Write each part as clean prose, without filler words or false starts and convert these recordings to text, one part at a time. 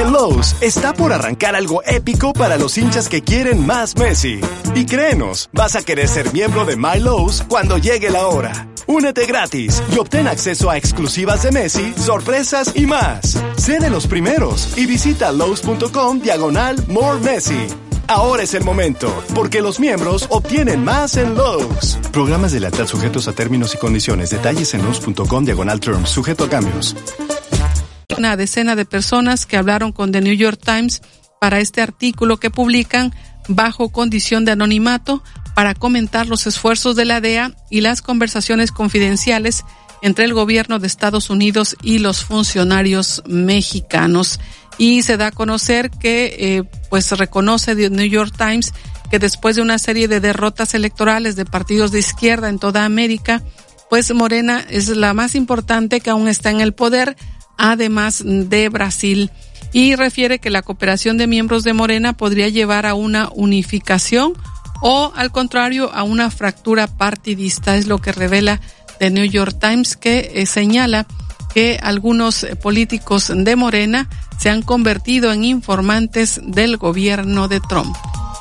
En Lowe's está por arrancar algo épico para los hinchas que quieren más Messi. Y créenos, vas a querer ser miembro de My Lowe's cuando llegue la hora. Únete gratis y obtén acceso a exclusivas de Messi, sorpresas y más. Sé de los primeros y visita Lowe's.com/More Messi. Ahora es el momento, porque los miembros obtienen más en Lowe's. Programas de lealtad sujetos a términos y condiciones. Detalles en Lowe's.com/terms, sujeto a cambios. Una decena de personas que hablaron con The New York Times para este artículo que publican bajo condición de anonimato para comentar los esfuerzos de la DEA y las conversaciones confidenciales entre el gobierno de Estados Unidos y los funcionarios mexicanos. Y se da a conocer que reconoce The New York Times que después de una serie de derrotas electorales de partidos de izquierda en toda América, pues Morena es la más importante que aún está en el poder, además de Brasil. Y refiere que la cooperación de miembros de Morena podría llevar a una unificación o, al contrario, a una fractura partidista. Es lo que revela The New York Times, que señala que algunos políticos de Morena se han convertido en informantes del gobierno de Trump.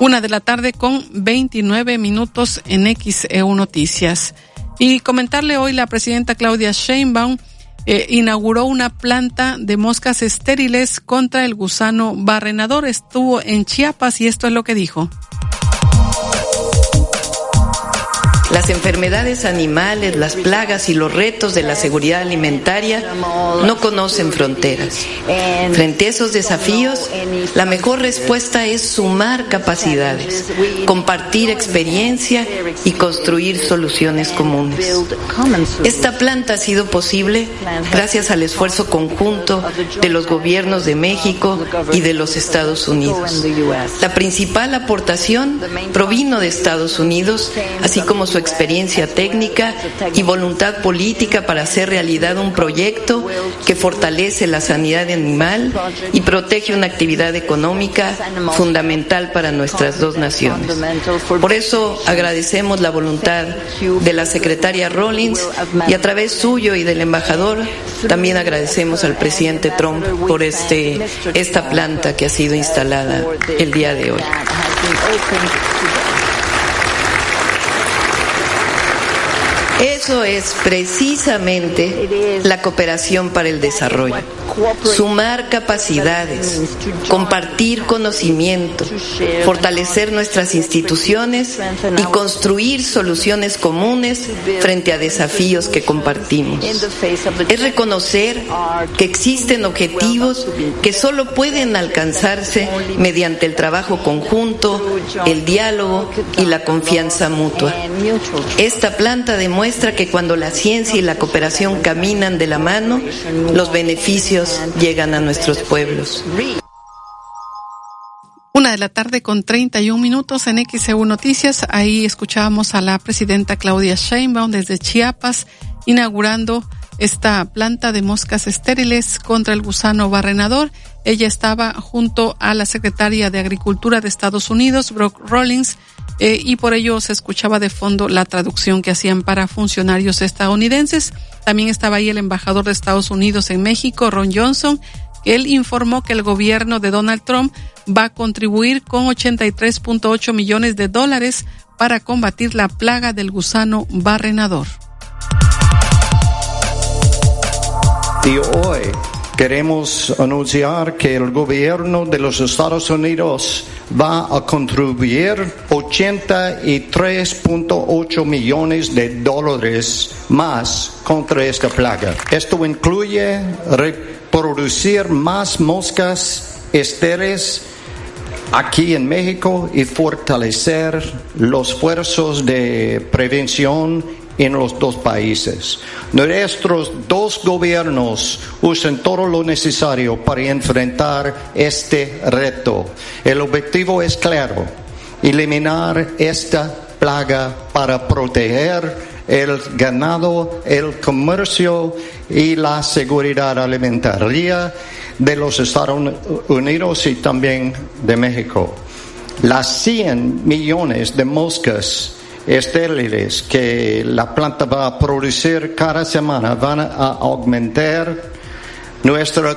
1:29 en XEU Noticias. Y comentarle hoy la presidenta Claudia Sheinbaum inauguró una planta de moscas estériles contra el gusano barrenador. Estuvo en Chiapas y esto es lo que dijo. Las enfermedades animales, las plagas y los retos de la seguridad alimentaria no conocen fronteras. Frente a esos desafíos, la mejor respuesta es sumar capacidades, compartir experiencia y construir soluciones comunes. Esta planta ha sido posible gracias al esfuerzo conjunto de los gobiernos de México y de los Estados Unidos. La principal aportación provino de Estados Unidos, así como su experiencia técnica y voluntad política para hacer realidad un proyecto que fortalece la sanidad animal y protege una actividad económica fundamental para nuestras dos naciones. Por eso agradecemos la voluntad de la secretaria Rawlings y a través suyo y del embajador también agradecemos al presidente Trump por esta planta que ha sido instalada el día de hoy. Eso es precisamente la cooperación para el desarrollo. Sumar capacidades, compartir conocimiento, fortalecer nuestras instituciones y construir soluciones comunes frente a desafíos que compartimos. Es reconocer que existen objetivos que solo pueden alcanzarse mediante el trabajo conjunto, el diálogo y la confianza mutua. Esta planta demuestra que cuando la ciencia y la cooperación caminan de la mano, los beneficios llegan a nuestros pueblos. 1:31 en XEU Noticias. Ahí escuchábamos a la presidenta Claudia Sheinbaum desde Chiapas inaugurando esta planta de moscas estériles contra el gusano barrenador. Ella estaba junto a la secretaria de Agricultura de Estados Unidos, Brooke Rawlings, y por ello se escuchaba de fondo la traducción que hacían para funcionarios estadounidenses. También estaba ahí el embajador de Estados Unidos en México, Ron Johnson. Él informó que el gobierno de Donald Trump va a contribuir con $83.8 millones para combatir la plaga del gusano barrenador. Y hoy queremos anunciar que el gobierno de los Estados Unidos va a contribuir $83.8 millones más contra esta plaga. Esto incluye reproducir más moscas estériles aquí en México y fortalecer los esfuerzos de prevención en los dos países. Nuestros dos gobiernos usan todo lo necesario para enfrentar este reto. El objetivo es claro: eliminar esta plaga para proteger el ganado, el comercio y la seguridad alimentaria de los Estados Unidos y también de México. Las 100 millones de moscas estériles que la planta va a producir cada semana van a aumentar nuestra